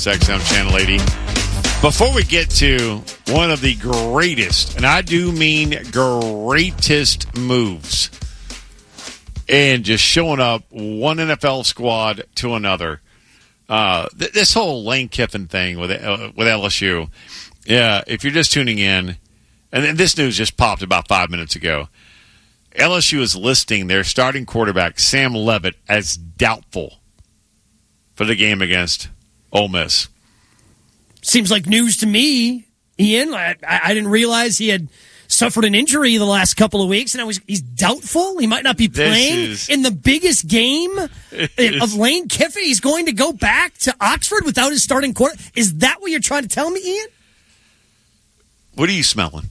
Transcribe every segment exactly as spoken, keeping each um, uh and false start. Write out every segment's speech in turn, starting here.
X M Channel eighty. Before we get to one of the greatest, and I do mean greatest moves, and just showing up one N F L squad to another, uh, th- this whole Lane Kiffin thing with uh, with L S U, yeah, if you're just tuning in, and this news just popped about five minutes ago, L S U is listing their starting quarterback, Sam Leavitt, as doubtful for the game against Ole Miss. Seems like news to me, Ian. I, I didn't realize he had suffered an injury the last couple of weeks, and I was he's doubtful. He might not be playing is, in the biggest game of Lane Kiffin. He's going to go back to Oxford without his starting quarter. Is that what you're trying to tell me, Ian? What are you smelling?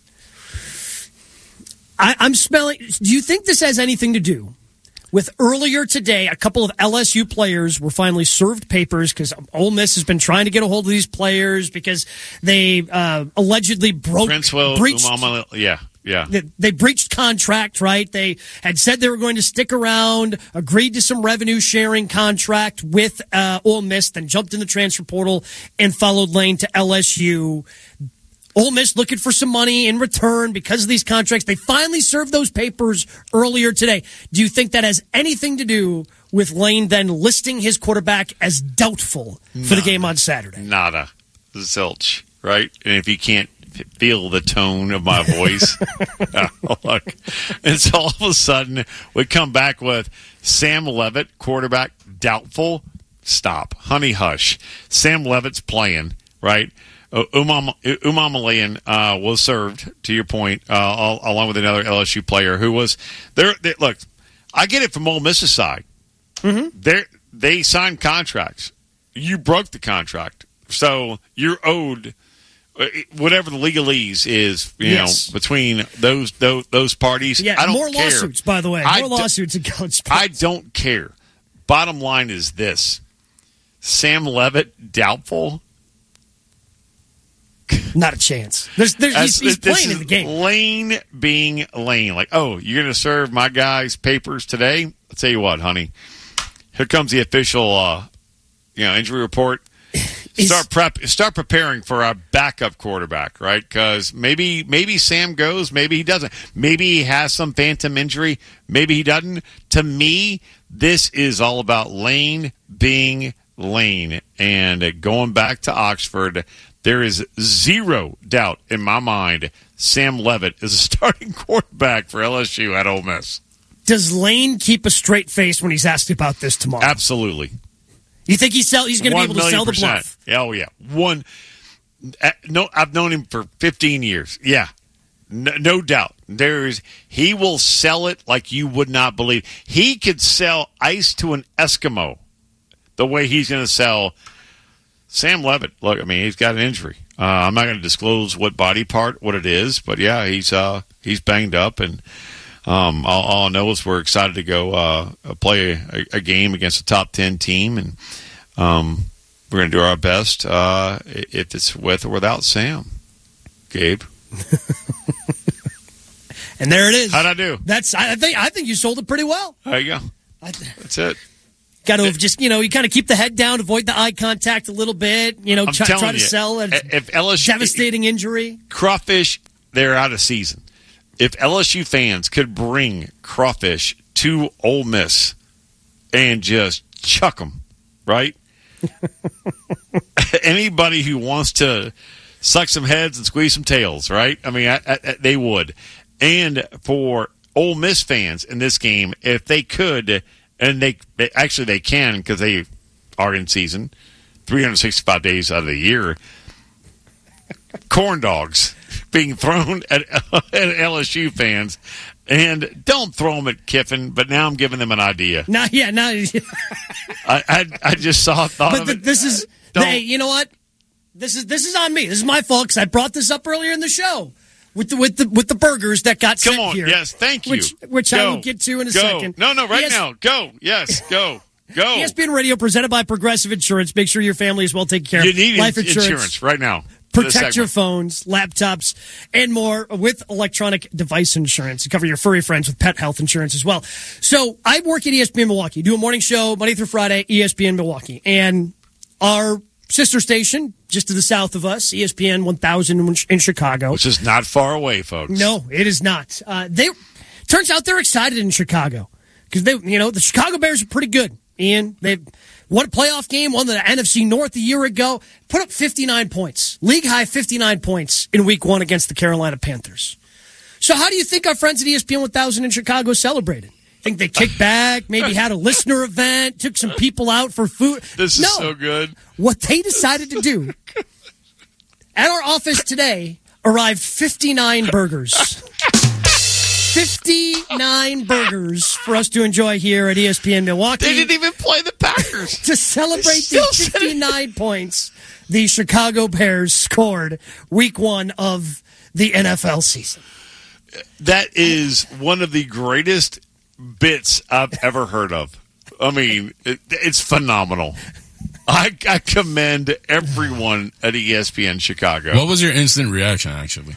I, I'm smelling. Do you think this has anything to do with earlier today, a couple of L S U players were finally served papers because Ole Miss has been trying to get a hold of these players because they uh, allegedly broke, Princewell, breached, Umama, yeah, yeah. They, they breached contract, right? They had said they were going to stick around, agreed to some revenue sharing contract with uh, Ole Miss, then jumped in the transfer portal and followed Lane to L S U. Ole Miss looking for some money in return because of these contracts. They finally served those papers earlier today. Do you think that has anything to do with Lane then listing his quarterback as doubtful for Nada. the game on Saturday? Nada. Zilch, right? And if you can't feel the tone of my voice, uh, look. And so all of a sudden we come back with Sam Leavitt, quarterback, doubtful. Stop. Honey, hush. Sam Leavitt's playing, right? Uh, Umam Umamalayan uh, was served, to your point, uh, all, along with another L S U player who was there. They, look, I get it from Ole Miss's side. Mm-hmm. They they signed contracts. You broke the contract, so you're owed whatever the legalese is. You yes. know, between those those, those parties. Yeah, I don't more care. lawsuits, by the way. I More do, lawsuits in college sports. I don't care. Bottom line is this: Sam Leavitt doubtful. Not a chance. There's, there's, he's he's this playing in the game. Lane being Lane. Like, oh, you're going to serve my guys papers today? I'll tell you what, honey. Here comes the official uh, you know, injury report. Start prep. Start preparing for our backup quarterback, right? Because maybe maybe Sam goes, maybe he doesn't. Maybe he has some phantom injury. Maybe he doesn't. To me, this is all about Lane being Lane. And going back to Oxford, there is zero doubt in my mind Sam Leavitt is a starting quarterback for L S U at Ole Miss. Does Lane keep a straight face when he's asked about this tomorrow? Absolutely. You think he's sell? He's going to be able to sell the bluff? Oh yeah, one. Uh, no, I've known him for fifteen years. Yeah, no, no doubt. There's he will sell it like you would not believe. He could sell ice to an Eskimo the way he's going to sell Sam Leavitt. Look, I mean, he's got an injury. Uh, I'm not going to disclose what body part, what it is, but yeah, he's uh, he's banged up, and um, all, all I know is we're excited to go uh, play a, a game against a top ten team, and um, we're going to do our best uh, if it's with or without Sam. Gabe, and there it is. How'd I do? That's I think I think you sold it pretty well. There you go. That's it. Got to just, you know, you kind of keep the head down, avoid the eye contact a little bit, you know, I'm try, try to you, sell a if L S U, devastating injury. Crawfish, they're out of season. If L S U fans could bring Crawfish to Ole Miss and just chuck them, right? Anybody who wants to suck some heads and squeeze some tails, right? I mean, I, I, they would. And for Ole Miss fans in this game, if they could... And they, they actually they can because they are in season, three hundred sixty-five days out of the year. Corn dogs being thrown at, at L S U fans, and don't throw them at Kiffin. But now I'm giving them an idea. Now, yeah, now I, I I just saw thought but of the, it. This is hey, you know what? This is this is on me. This is my fault because I brought this up earlier in the show. With the with the with the burgers that got Come sent on, here. yes, thank you. Which which go. I will get to in a go. second. No, no, right E S- now. Go. Yes, go. Go. E S P N Radio presented by Progressive Insurance. Make sure your family is well taken care of. You need life insurance. insurance right now. Protect your phones, laptops, and more with electronic device insurance. To cover your furry friends with pet health insurance as well. So I work at E S P N Milwaukee. Do a morning show Monday through Friday, E S P N Milwaukee, and our sister station just to the south of us, E S P N one thousand in Chicago. Which is not far away, folks. No, it is not. Uh, they turns out they're excited in Chicago because they, you know, the Chicago Bears are pretty good. Ian, they won a playoff game, won the N F C North a year ago, put up fifty-nine points, league high fifty-nine points in week one against the Carolina Panthers. So how do you think our friends at E S P N one thousand in Chicago celebrated? Think they kicked back, maybe had a listener event, took some people out for food? This is no. so good. What they decided to do at our office today arrived fifty-nine burgers. fifty-nine burgers for us to enjoy here at E S P N Milwaukee. They didn't even play the Packers. To celebrate the fifty-nine points the Chicago Bears scored week one of the N F L season. That is one of the greatest bits I've ever heard of. I mean, it, it's phenomenal. I, I commend everyone at E S P N Chicago. What was your instant reaction, actually?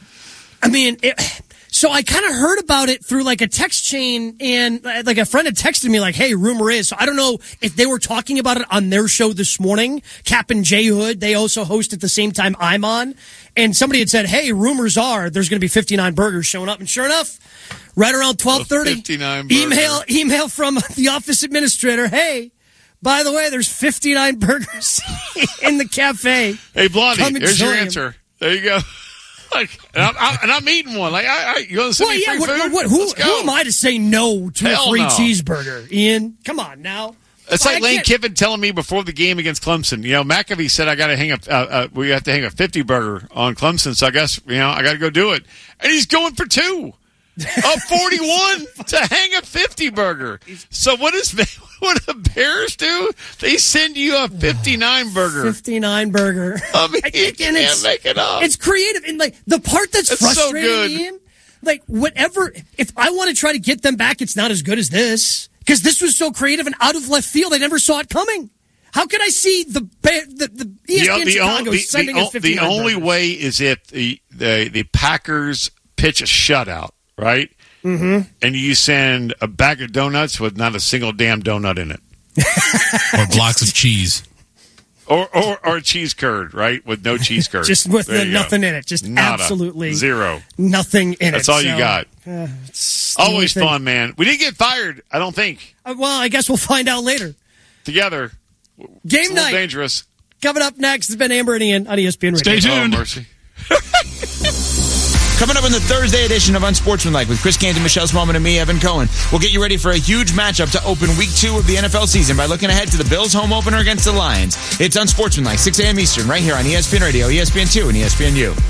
I mean, it, so I kind of heard about it through like a text chain, and like a friend had texted me like, hey, rumor is. So I don't know if they were talking about it on their show this morning. Cap and J Hood, they also host at the same time I'm on. And somebody had said, hey, rumors are there's going to be fifty-nine burgers showing up. And sure enough, right around twelve thirty, email, email from the office administrator, hey, by the way, there's fifty-nine burgers in the cafe. Hey, Blondie, here's your him. answer. There you go. Like, and, I'm, I'm, and I'm eating one. Like, I, I, you want to send well, me yeah, free what, food? What, who, Let's go. who am I to say no to Hell a free no. cheeseburger, Ian? Come on now. It's Well, like I Lane can't- Kiffin telling me before the game against Clemson. You know, McAfee said I got to hang up. Uh, uh, we have to hang a fifty burger on Clemson. So I guess you know I got to go do it. And he's going for two, up forty-one to hang a fifty burger. So what is what the Bears do? They send you a fifty-nine burger. fifty-nine burger. I mean, you And can't it's- make it up. It's creative. And like the part that's It's so frustrating, good. Ian, like whatever, if I want to try to get them back, it's not as good as this. Because this was so creative and out of left field, I never saw it coming. How could I see the the, the E S P N the, Chicago only, sending the, us fifty-nine the only burgers? way is if the, the, the Packers pitch a shutout, right? Mm-hmm. And you send a bag of donuts with not a single damn donut in it. Or blocks of cheese. Or, or or a cheese curd, right? With no cheese curd. Just with There the, you go. nothing in it. Just Nada. absolutely Zero. nothing in That's it. all you So, got. uh, it's the only Always thing. fun, man. We didn't get fired, I don't think. Uh, well, I guess we'll find out later. Together. Game It's a little night. dangerous. Coming up next has been Amber and Ian on E S P N Radio. Stay Oh, tuned. mercy. Coming up in the Thursday edition of Unsportsmanlike with Chris Canty, Michelle Smallman, and me, Evan Cohen. We'll get you ready for a huge matchup to open week two of the N F L season by looking ahead to the Bills' home opener against the Lions. It's Unsportsmanlike, six a.m. Eastern, right here on E S P N Radio, E S P N two, and E S P N U.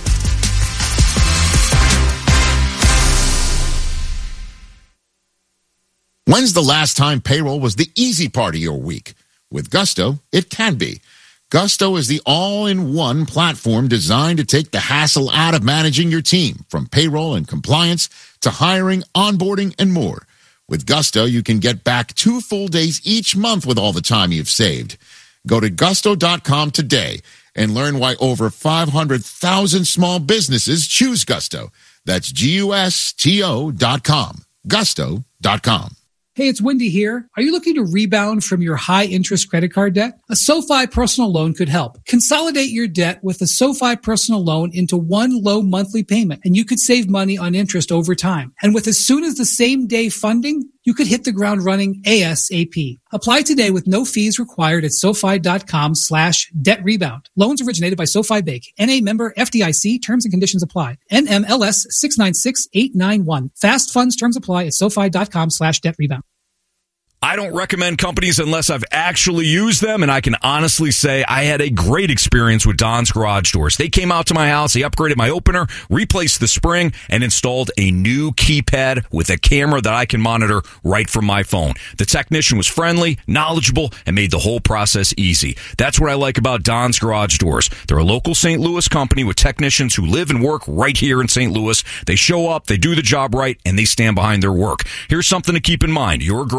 When's the last time payroll was the easy part of your week? With Gusto, it can be. Gusto is the all-in-one platform designed to take the hassle out of managing your team, from payroll and compliance to hiring, onboarding, and more. With Gusto, you can get back two full days each month with all the time you've saved. Go to gusto dot com today and learn why over five hundred thousand small businesses choose Gusto. That's G U S T O dot com. gusto dot com. Hey, it's Wendy here. Are you looking to rebound from your high-interest credit card debt? A SoFi personal loan could help. Consolidate your debt with a SoFi personal loan into one low monthly payment, and you could save money on interest over time. And with as soon as the same day funding, you could hit the ground running ASAP. Apply today with no fees required at SoFi.com slash debt rebound. Loans originated by SoFi Bank. N A member F D I C. Terms and conditions apply. N M L S six nine six eight nine one. Fast funds terms apply at SoFi.com slash debt rebound. I don't recommend companies unless I've actually used them, and I can honestly say I had a great experience with Don's Garage Doors. They came out to my house, they upgraded my opener, replaced the spring, and installed a new keypad with a camera that I can monitor right from my phone. The technician was friendly, knowledgeable, and made the whole process easy. That's what I like about Don's Garage Doors. They're a local Saint Louis company with technicians who live and work right here in Saint Louis. They show up, they do the job right, and they stand behind their work. Here's something to keep in mind. Your garage door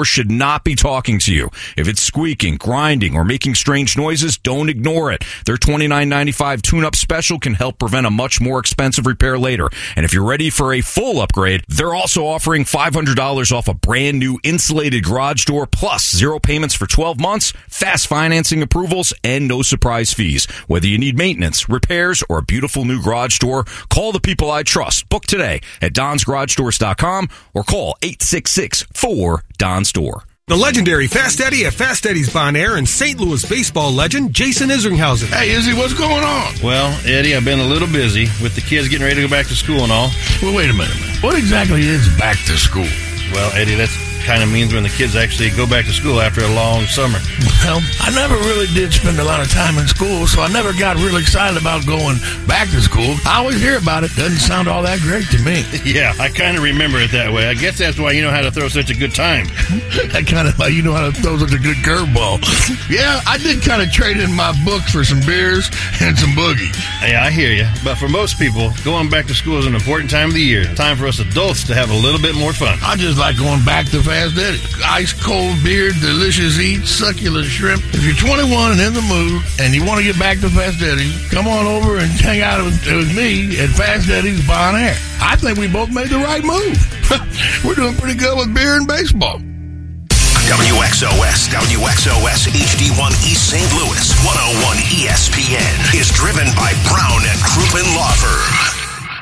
door should not be talking to you. If it's squeaking, grinding, or making strange noises, don't ignore it. Their twenty-nine ninety-five tune-up special can help prevent a much more expensive repair later. And if you're ready for a full upgrade, they're also offering five hundred dollars off a brand new insulated garage door, plus zero payments for twelve months, fast financing approvals, and no surprise fees. Whether you need maintenance, repairs, or a beautiful new garage door, call the people I trust. Book today at dons garage doors dot com or call eight six six, four, D O N S door. The legendary Fast Eddie at Fast Eddie's Bon Air and Saint Louis baseball legend Jason Isringhausen. Hey, Izzy, what's going on? Well, Eddie, I've been a little busy with the kids getting ready to go back to school and all. Well, wait a minute, man. What exactly is back to school? Well, Eddie, that's kind of means when the kids actually go back to school after a long summer. Well, I never really did spend a lot of time in school, so I never got really excited about going back to school. I always hear about it. Doesn't sound all that great to me. Yeah, I kind of remember it that way. I guess that's why you know how to throw such a good time. That kind of, you know how to throw such a good curveball. Yeah, I did kind of trade in my books for some beers and some boogie. Yeah, I hear you. But for most people, going back to school is an important time of the year. Time for us adults to have a little bit more fun. I just like going back to Fast Eddie. Ice cold beer, delicious eats, succulent shrimp. If you're twenty-one and in the mood and you want to get back to Fast Eddie, come on over and hang out with, with me at Fast Eddie's Bon Air. I think we both made the right move. We're doing pretty good with beer and baseball. W X O S, W X O S H D one East Saint Louis, one oh one E S P N is driven by Brown and Crouppen Law Firm.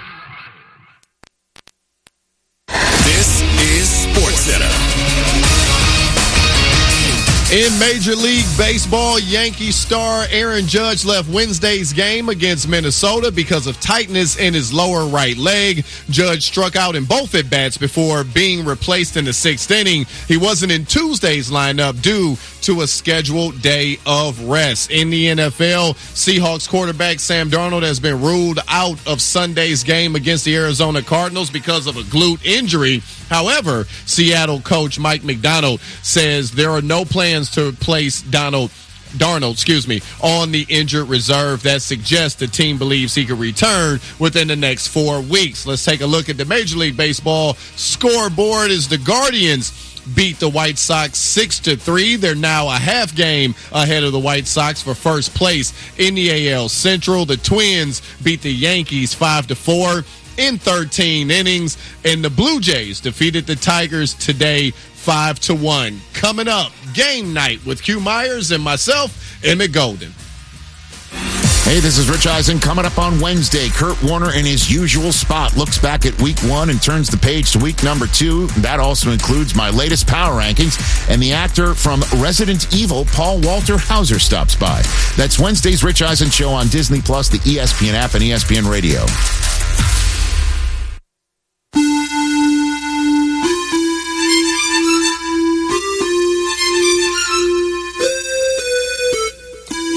This is SportsCenter. In Major League Baseball, Yankees star Aaron Judge left Wednesday's game against Minnesota because of tightness in his lower right leg. Judge struck out in both at-bats before being replaced in the sixth inning. He wasn't in Tuesday's lineup due to a scheduled day of rest. In the N F L, Seahawks quarterback Sam Darnold has been ruled out of Sunday's game against the Arizona Cardinals because of a glute injury. However, Seattle coach Mike Macdonald says there are no plans to place Donald Darnold, excuse me, on the injured reserve. That suggests the team believes he could return within the next four weeks. Let's take a look at the Major League Baseball scoreboard as the Guardians beat the White Sox six to three. They're now a half game ahead of the White Sox for first place in the A L Central. The Twins beat the Yankees five to four in thirteen innings, and the Blue Jays defeated the Tigers today five to one. Coming up, game night with Q Myers and myself, Emmett Golden. Hey, this is Rich Eisen. Coming up on Wednesday, Kurt Warner in his usual spot looks back at week one and turns the page to week number two. That also includes my latest power rankings, and the actor from Resident Evil, Paul Walter Hauser, stops by. That's Wednesday's Rich Eisen Show on Disney Plus, the E S P N app, and E S P N Radio.